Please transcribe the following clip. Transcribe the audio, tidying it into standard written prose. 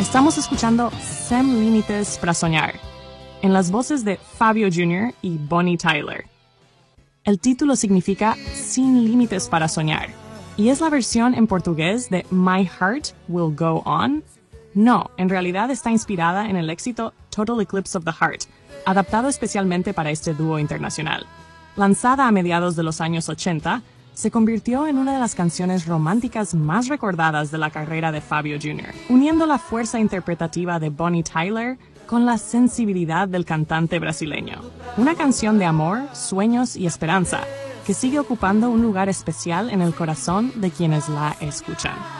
Estamos escuchando Sem Límites para Soñar, en las voces de Fabio Jr. y Bonnie Tyler. El título significa Sin Límites para Soñar, y es la versión en portugués de My Heart Will Go On. No, en realidad está inspirada en el éxito Total Eclipse of the Heart, adaptado especialmente para este dúo internacional. Lanzada a mediados de los años 80, se convirtió en una de las canciones románticas más recordadas de la carrera de Fabio Jr., uniendo la fuerza interpretativa de Bonnie Tyler con la sensibilidad del cantante brasileño. Una canción de amor, sueños y esperanza, que sigue ocupando un lugar especial en el corazón de quienes la escuchan.